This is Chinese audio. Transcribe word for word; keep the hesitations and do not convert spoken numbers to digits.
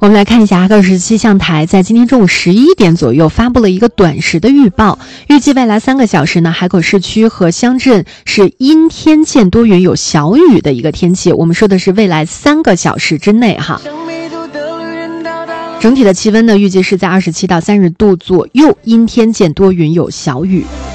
我们来看一下二十七气象台在今天中午十一点左右发布了一个短时的预报，预计未来三个小时呢，海口市区和乡镇是阴天见多云有小雨的一个天气。我们说的是未来三个小时之内哈。整体的气温呢，预计是在二十七到三十度左右，阴天见多云有小雨。